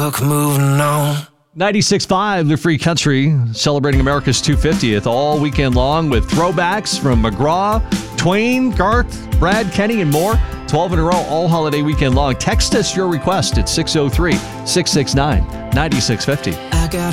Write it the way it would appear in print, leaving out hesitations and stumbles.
took moving on. 96.5, The Free Country, celebrating America's 250th all weekend long with throwbacks from McGraw, Twain, Garth, Brad, Kenny, and more. 12 in a row all holiday weekend long. Text us your request at 603-669-9650. I got